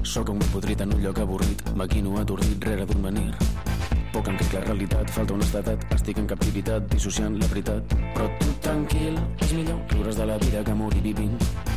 Soc un podrit en un lloc avorrit, maquino atordit rere d'un menir. Poc enric la realitat, falta honestedat, estic en captivitat, dissociant la veritat. Però tu tranquil, és millor riure's de la vida que morir vivint.